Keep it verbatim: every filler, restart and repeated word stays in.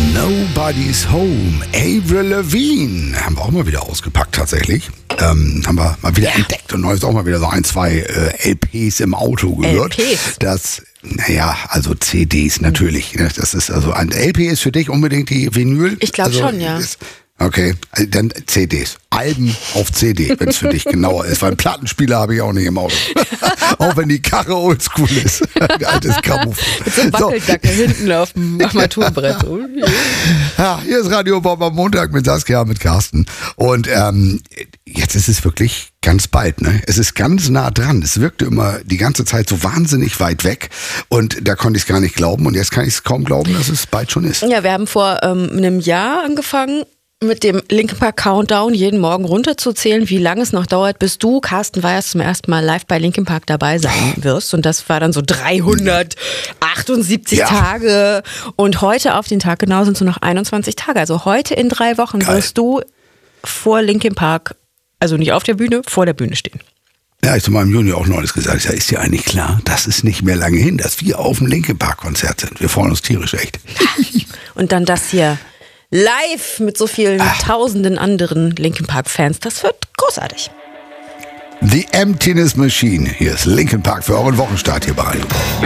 Nobody's Home. Avril Lavigne. Haben wir auch mal wieder ausgepackt tatsächlich. Ähm, haben wir mal wieder ja. entdeckt und neues auch mal wieder so ein, zwei äh, L Ps im Auto gehört. L Ps? Das, naja, also C Ds natürlich. Mhm. Das ist also ein L P ist für dich unbedingt die Vinyl? Ich glaube also, schon, ja. Ist, okay, dann C Ds. Alben auf C D, wenn es für dich genauer ist. Weil einen Plattenspieler habe ich auch nicht im Auto. Auch wenn die Karre oldschool ist. Ein altes Grammophon. Mit so einem Wackeldackel so. hinten auf dem Armaturenbrett. Ja, hier ist Radio Bob am Montag mit Saskia, mit Carsten. Und ähm, jetzt ist es wirklich ganz bald. Ne? Es ist ganz nah dran. Es wirkte immer die ganze Zeit so wahnsinnig weit weg. Und da konnte ich es gar nicht glauben. Und jetzt kann ich es kaum glauben, dass es bald schon ist. Ja, wir haben vor ähm, einem Jahr angefangen, mit dem Linkin Park Countdown jeden Morgen runterzuzählen, wie lange es noch dauert, bis du, Carsten Weihers, zum ersten Mal live bei Linkin Park dabei sein wirst. Und das war dann so dreihundertachtundsiebzig ja. Tage. Und heute auf den Tag genau sind es nur noch einundzwanzig Tage. Also heute in drei Wochen Geil. wirst du vor Linkin Park, also nicht auf der Bühne, vor der Bühne stehen. Ja, ich habe meinem Junior auch neulich gesagt, ja, ist dir eigentlich klar, das ist nicht mehr lange hin, dass wir auf dem Linkin Park Konzert sind. Wir freuen uns tierisch, echt. Und dann das hier live mit so vielen Ach. tausenden anderen Linkin Park Fans. Das wird großartig. The Emptiness Machine. Hier ist Linkin Park für euren Wochenstart hier bei Radio.